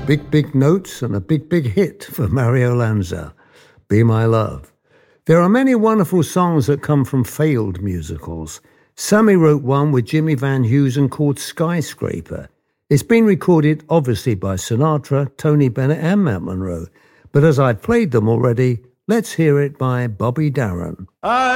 Big notes and a big hit for Mario Lanza, Be My Love. There are many wonderful songs that come from failed musicals. Sammy wrote one with Jimmy Van Heusen called Skyscraper. It's been recorded obviously by Sinatra, Tony Bennett and Matt Monro, but as I've played them already, let's hear it by Bobby Darin.